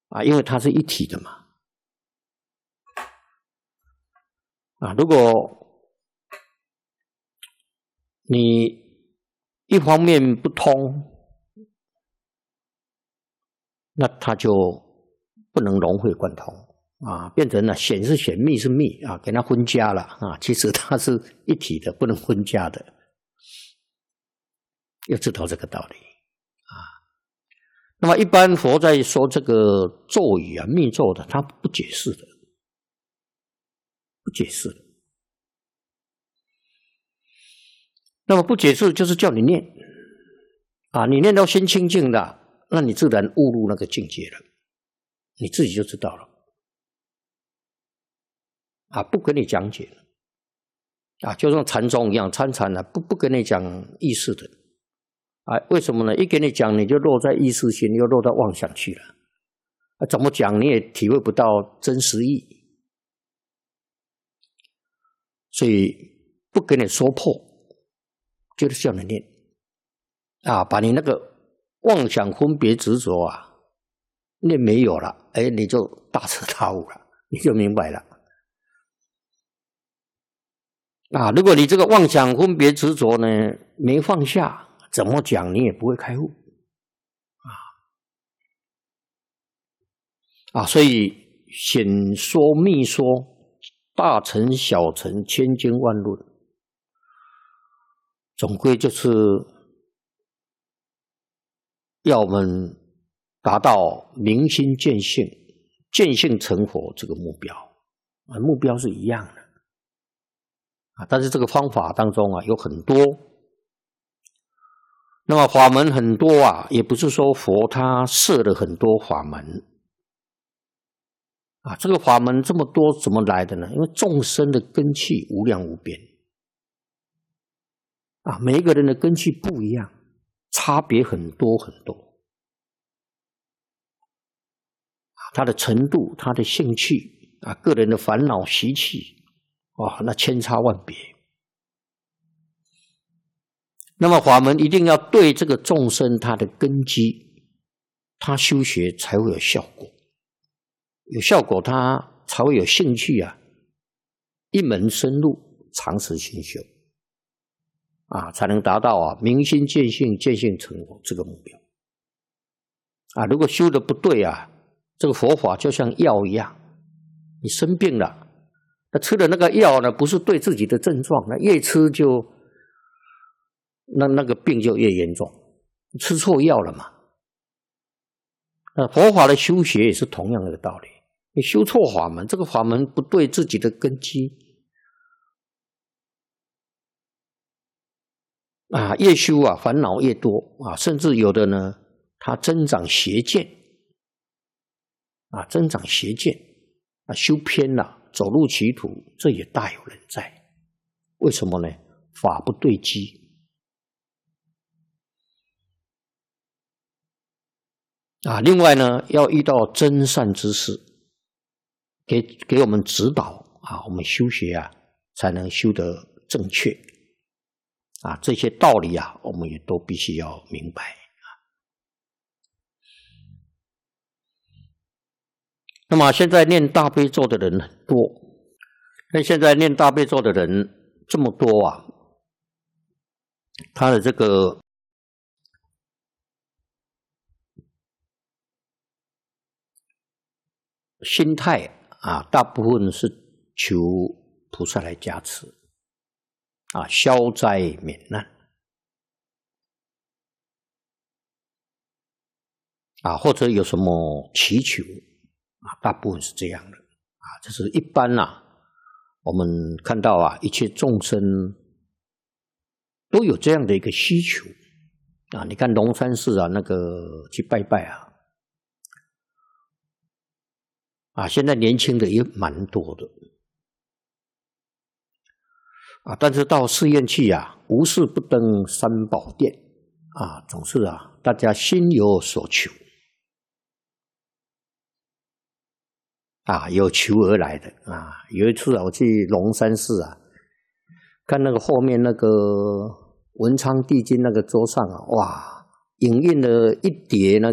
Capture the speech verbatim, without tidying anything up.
啊，因为它是一体的嘛。啊，如果你一方面不通，那它就不能融会贯通啊，变成了显是显，密是密啊，给它分家了啊。其实它是一体的，不能分家的。要知道这个道理啊。那么一般佛在说这个咒语啊、密咒的，他不解释的，不解释的。那么不解释就是叫你念啊，你念到心清净的，那你自然悟入那个境界了，你自己就知道了啊，不跟你讲解啊，就像禅宗一样，参禅啊，不不跟你讲意识的啊，为什么呢？一跟你讲，你就落在意识心，又落到妄想去了啊，怎么讲你也体会不到真实意，所以不跟你说破，就是叫你念啊，把你那个妄想分别执着啊念没有了，哎，你就大彻大悟了，你就明白了啊。如果你这个妄想分别执着呢没放下，怎么讲你也不会开悟啊。啊，所以显说密说，大乘小乘，千经万论，总归就是要我们达到明心见性，见性成佛这个目标啊，目标是一样的啊。但是这个方法当中啊有很多，那么法门很多啊，也不是说佛他设了很多法门啊。这个法门这么多怎么来的呢？因为众生的根器无量无边啊，每一个人的根器不一样，差别很多很多。他的程度，他的兴趣啊，个人的烦恼习气，哇，那千差万别。那么法门一定要对这个众生他的根基，他修学才会有效果，有效果他才会有兴趣啊，一门深入，长时熏修啊，才能达到啊明心见性，见性成佛这个目标啊。如果修的不对啊，这个佛法就像药一样，你生病了，那吃的那个药呢，不是对自己的症状，那越吃就那那个病就越严重，吃错药了嘛。那佛法的修学也是同样的道理，你修错法门，这个法门不对自己的根基啊，越修啊烦恼越多啊，甚至有的呢，它增长邪见。啊，增长邪见啊，修偏了，走入歧途，这也大有人在。为什么呢？法不对机啊。另外呢，要遇到真善之士，给给我们指导啊，我们修学啊，才能修得正确啊。这些道理啊，我们也都必须要明白。那么现在念大悲咒的人很多，那现在念大悲咒的人这么多啊，他的这个心态啊，大部分是求菩萨来加持啊，消灾免难啊，或者有什么祈求啊，大部分是这样的啊。这是一般啊，我们看到啊，一切众生都有这样的一个需求啊。你看龙山寺啊，那个去拜拜啊，啊，现在年轻的也蛮多的啊。但是到寺院去啊，无事不登三宝殿啊，总是啊，大家心有所求。啊，有求而来的啊！有一次啊，我去龙山寺啊，看那个后面那个文昌帝君那个桌上啊，哇，影印了一叠呢。